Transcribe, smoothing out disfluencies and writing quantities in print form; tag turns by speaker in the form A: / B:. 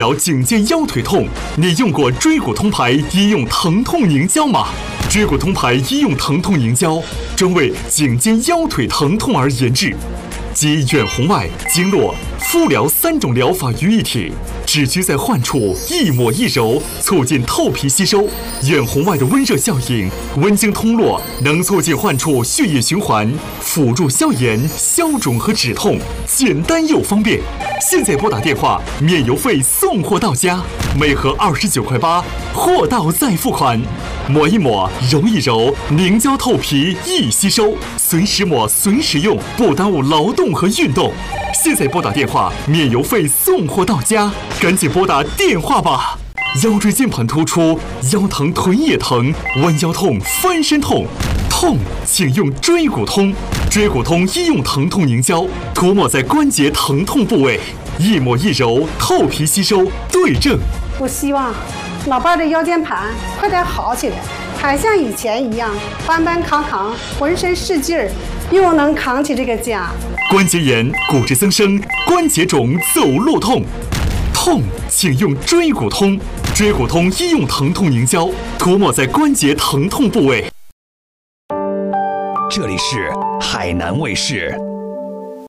A: 疗颈肩腰腿痛，你用过椎骨通牌医用疼痛凝胶吗？椎骨通牌医用疼痛凝胶专为颈肩腰腿疼痛而研制，集远红外、经络、敷疗3种疗法于一体，只需在患处一抹一揉，促进透皮吸收。远红外的温热效应，温经通络，能促进患处血液循环，辅助消炎、消肿和止痛，简单又方便。现在拨打电话，免邮费送货到家，每盒29.8块，货到再付款。抹一抹，揉一揉，凝胶透皮易吸收，随时抹随时用，不耽误劳动和运动。现在拨打电话，免邮费送货到家，赶紧拨打电话吧！腰椎间盘突出，腰疼腿也疼，弯腰痛、翻身痛，痛请用椎骨通。椎骨通医用疼痛凝胶，涂抹在关节疼痛部位，一抹一揉，透皮吸收，对症。
B: 我希望老伴的腰间盘快点好起来，还像以前一样搬搬扛扛，浑身是劲儿，又能扛起这个家。
A: 关节炎、骨质增生、关节肿、走路痛，痛请用椎骨通。椎骨通医用疼痛凝胶，涂抹在关节疼痛部位。
C: 这里是海南卫视。